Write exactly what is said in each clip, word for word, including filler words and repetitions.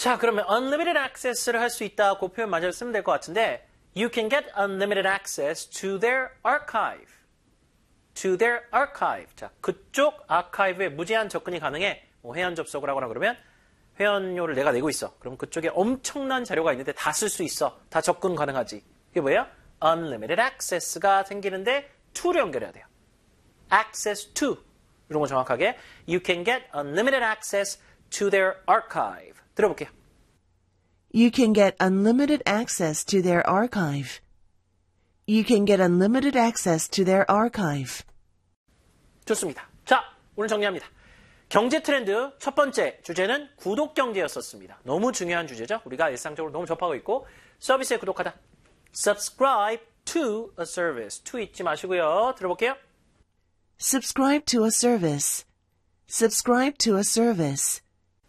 자, 그러면 unlimited access를 할 수 있다고 표현 마저 쓰면 될 것 같은데 You can get unlimited access to their archive. To their archive. 자, 그쪽 아카이브에 무제한 접근이 가능해. 뭐 회원 접속을 하거나 그러면 회원료를 내가 내고 있어. 그럼 그쪽에 엄청난 자료가 있는데 다 쓸 수 있어. 다 접근 가능하지. 이게 뭐예요? unlimited access가 생기는데 to를 연결해야 돼요. access to. 이런 거 정확하게. You can get unlimited access to their archive. 들어볼게요. You can get unlimited access to their archive. You can get unlimited access to their archive. 좋습니다. 자, 오늘 정리합니다. 경제 트렌드 첫 번째 주제는 구독 경제였었습니다. 너무 중요한 주제죠. 우리가 일상적으로 너무 접하고 있고 서비스에 구독하다. Subscribe to a service. to 잊지 마시고요. 들어볼게요. Subscribe to a service. Subscribe to a service.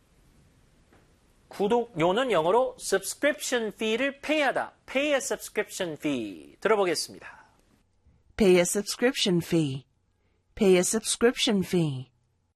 구독료는 영어로 subscription fee를 pay하다. Pay a subscription fee. 들어보겠습니다. Pay a subscription fee. Pay a subscription fee.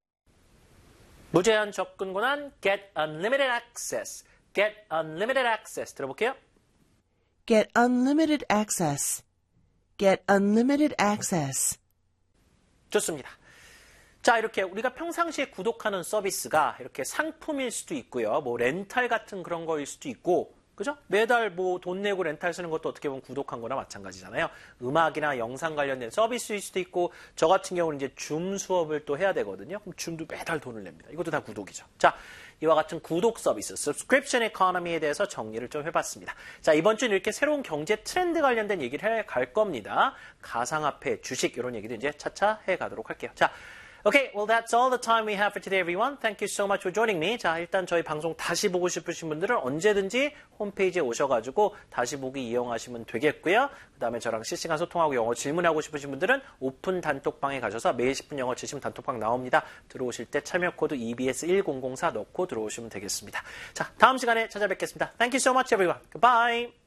무제한 접근 권한 get unlimited access. Get unlimited access. 들어볼게요. Get unlimited access. Get unlimited access. 좋습니다. 자, 이렇게 우리가 평상시에 구독하는 서비스가 이렇게 상품일 수도 있고요. 뭐 렌탈 같은 그런 거일 수도 있고, 그죠? 매달 뭐 돈 내고 렌탈 쓰는 것도 어떻게 보면 구독한 거나 마찬가지잖아요. 음악이나 영상 관련된 서비스일 수도 있고, 저 같은 경우는 이제 줌 수업을 또 해야 되거든요. 그럼 줌도 매달 돈을 냅니다. 이것도 다 구독이죠. 자, 이와 같은 구독 서비스, subscription economy에 대해서 정리를 좀 해봤습니다. 자, 이번 주는 이렇게 새로운 경제 트렌드 관련된 얘기를 해 갈 겁니다. 가상화폐, 주식 이런 얘기도 이제 차차 해 가도록 할게요. 자, Okay, well that's all the time we have for today, everyone. Thank you so much for joining me. 자, 일단 저희 방송 다시 보고 싶으신 분들은 언제든지 홈페이지에 오셔가지고 다시 보기 이용하시면 되겠고요. 그 다음에 저랑 실시간 소통하고 영어 질문하고 싶으신 분들은 오픈 단톡방에 가셔서 매일 십 분 영어 치시면 단톡방 나옵니다. 들어오실 때 참여 코드 이비에스 천사 넣고 들어오시면 되겠습니다. 자, 다음 시간에 찾아뵙겠습니다. Thank you so much, everyone. Goodbye.